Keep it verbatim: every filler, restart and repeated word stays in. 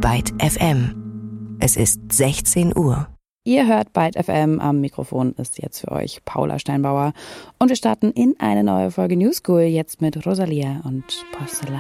Byte F M. Es ist sechzehn Uhr. Ihr hört Byte F M, am Mikrofon ist jetzt für euch Paula Steinbauer und wir starten in eine neue Folge New School, jetzt mit Rosalia und Porzellan.